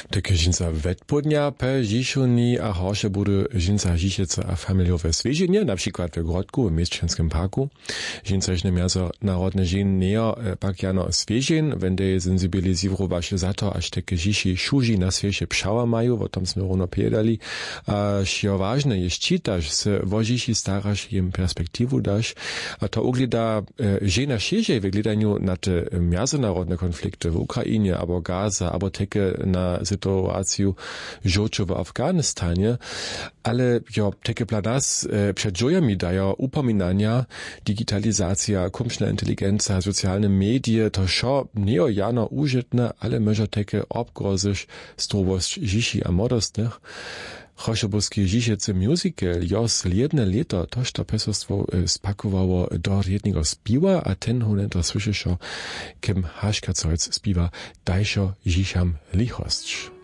Takie žinca vedpodnia pe žišuni a horše budu žinca žišeca a familiowe zwierzenie, na przykład w Grodku, w Mieszczanskim Parku. Žinca ižne miazo narodne žin neo pak jano zwierzeń, wende sensibilizirować za to, aż takie žiši šuži na svieže pšała mają, o tom sme równo povedali. A šio ważne je čitaš, se vo žiši staraš, im perspektivu daš, a to ugleda žena širšej w gledaniu na te miazonarodne konflikty w Ukrainie, abo Gaza, abo takie na sytuację żołczu w Afganistanie, ale jo, takie dla nas przed dżojami dają upominania, digitalizacja, kumszna inteligencja, socjalne media, to szo nie jano użytne, ale może takie obgrozysz zdrowość dzieci a młodostnych. Choszobuski Žižece musical jos jedne leto tož to pesostwo spakowało do jednego spiwa, a ten hunento słyszeszo, kim Haška Cojc spiwa Dajšo Žižam lichosť.